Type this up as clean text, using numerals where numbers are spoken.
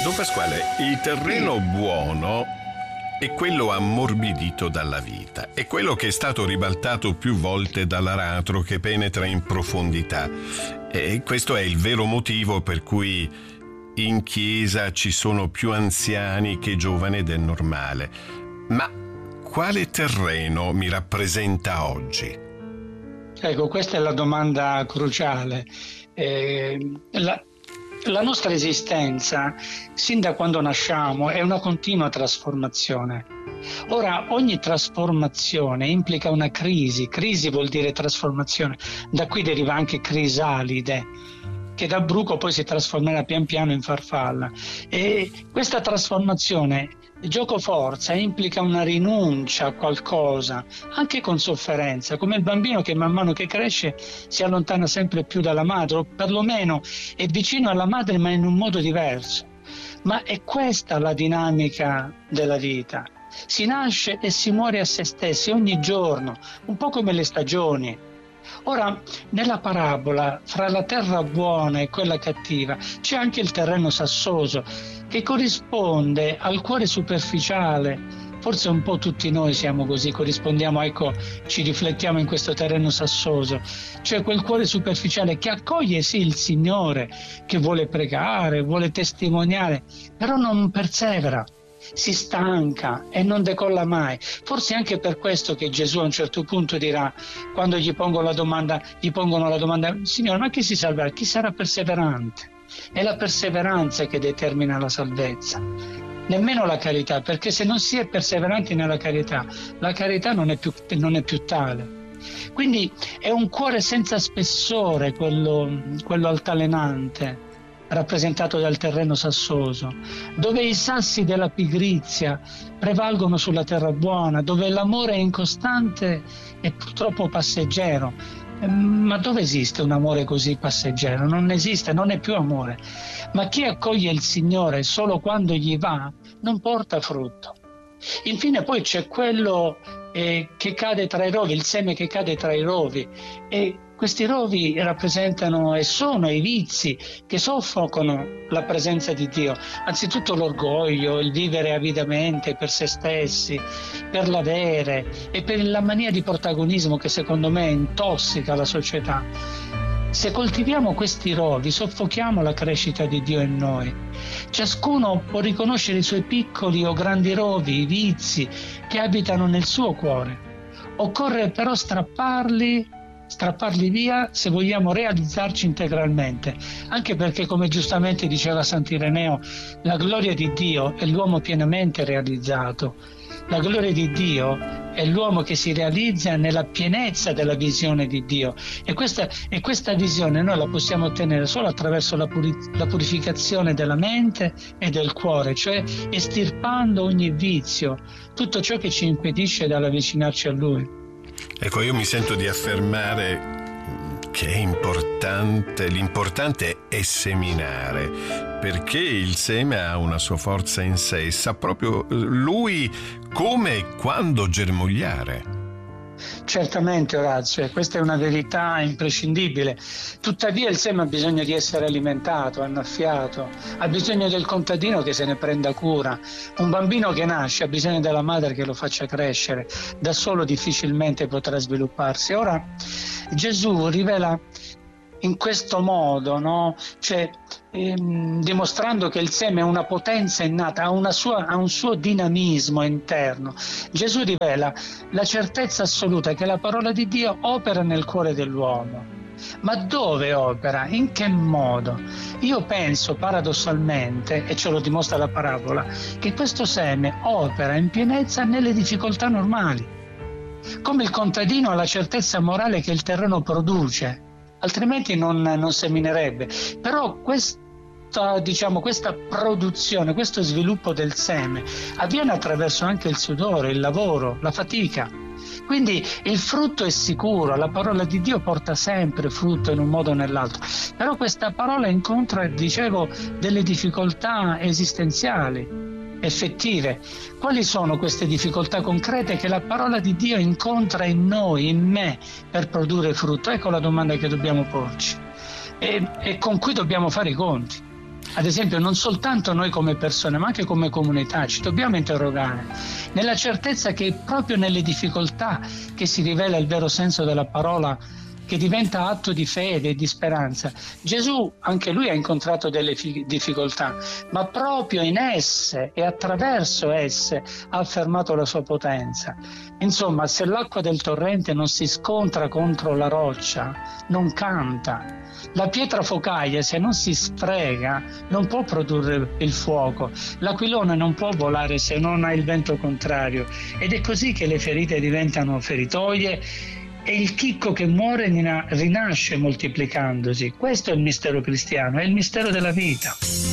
Don Pasquale, il terreno buono è quello ammorbidito dalla vita, è quello che è stato ribaltato più volte dall'aratro che penetra in profondità. E questo è il vero motivo per cui in chiesa ci sono più anziani che giovani ed è normale. Ma quale terreno mi rappresenta oggi? Ecco, questa è la domanda cruciale. La nostra esistenza, sin da quando nasciamo, è una continua trasformazione. Ora, ogni trasformazione implica una crisi. Crisi vuol dire trasformazione. Da qui deriva anche crisalide, che da bruco poi si trasformerà pian piano in farfalla. E questa trasformazione, giocoforza, implica una rinuncia a qualcosa, anche con sofferenza, come il bambino che man mano che cresce si allontana sempre più dalla madre, o perlomeno è vicino alla madre ma in un modo diverso. Ma è questa la dinamica della vita. Si nasce e si muore a se stessi ogni giorno, un po' come le stagioni. Ora, nella parabola, fra la terra buona e quella cattiva, c'è anche il terreno sassoso, che corrisponde al cuore superficiale. Forse un po' tutti noi siamo così, corrispondiamo, ecco, ci riflettiamo in questo terreno sassoso, cioè quel cuore superficiale che accoglie sì il Signore, che vuole pregare, vuole testimoniare, però non persevera. Si stanca e non decolla mai. Forse anche per questo che Gesù a un certo punto dirà, quando gli pongono la domanda, Signore, ma chi si salverà? Chi sarà perseverante? È la perseveranza che determina la salvezza, nemmeno la carità, perché se non si è perseveranti nella carità, la carità non è più tale. Quindi è un cuore senza spessore quello altalenante, rappresentato dal terreno sassoso, dove i sassi della pigrizia prevalgono sulla terra buona, dove l'amore è incostante e purtroppo passeggero. Ma dove esiste un amore così passeggero? Non esiste, non è più amore. Ma chi accoglie il Signore solo quando gli va, non porta frutto. Infine poi c'è quello che cade tra i rovi, il seme che cade tra i rovi, e questi rovi rappresentano e sono i vizi che soffocano la presenza di Dio. Anzitutto l'orgoglio, il vivere avidamente per se stessi, per l'avere e per la mania di protagonismo che secondo me intossica la società. Se coltiviamo questi rovi, soffochiamo la crescita di Dio in noi. Ciascuno può riconoscere i suoi piccoli o grandi rovi, i vizi che abitano nel suo cuore. Occorre però strapparli via se vogliamo realizzarci integralmente, anche perché, come giustamente diceva Sant'Ireneo, la gloria di Dio è l'uomo pienamente realizzato. La gloria di Dio è l'uomo che si realizza nella pienezza della visione di Dio, e questa visione noi la possiamo ottenere solo attraverso la purificazione della mente e del cuore, cioè estirpando ogni vizio, tutto ciò che ci impedisce dall'avvicinarci a Lui. Ecco, io mi sento di affermare che è importante, l'importante è seminare, perché il seme ha una sua forza in sé, sa proprio lui come e quando germogliare. Certamente, Orazio, questa è una verità imprescindibile. Tuttavia il seme ha bisogno di essere alimentato, annaffiato, ha bisogno del contadino che se ne prenda cura. Un bambino che nasce ha bisogno della madre che lo faccia crescere, da solo difficilmente potrà svilupparsi. Ora Gesù rivela in questo modo, no? Cioè, dimostrando che il seme è una potenza innata, ha un suo dinamismo interno. Gesù rivela la certezza assoluta che la parola di Dio opera nel cuore dell'uomo. Ma dove opera? In che modo? Io penso paradossalmente, e ce lo dimostra la parabola, che questo seme opera in pienezza nelle difficoltà normali. Come il contadino ha la certezza morale che il terreno produce, altrimenti non seminerebbe. Però questa produzione, questo sviluppo del seme avviene attraverso anche il sudore, il lavoro, la fatica. Quindi il frutto è sicuro, la parola di Dio porta sempre frutto in un modo o nell'altro. Però questa parola incontra, dicevo, delle difficoltà esistenziali, effettive. Quali sono queste difficoltà concrete che la parola di Dio incontra in noi, in me, per produrre frutto? Ecco la domanda che dobbiamo porci e con cui dobbiamo fare i conti. Ad esempio, non soltanto noi come persone, ma anche come comunità, ci dobbiamo interrogare nella certezza che è proprio nelle difficoltà che si rivela il vero senso della parola, che diventa atto di fede e di speranza. Gesù, anche lui ha incontrato delle difficoltà, ma proprio in esse e attraverso esse ha affermato la sua potenza. Insomma, se l'acqua del torrente non si scontra contro la roccia, non canta. La pietra focaia, se non si sfrega, non può produrre il fuoco. L'aquilone non può volare se non ha il vento contrario. Ed è così che le ferite diventano feritoie e il chicco che muore rinasce moltiplicandosi. Questo è il mistero cristiano, è il mistero della vita.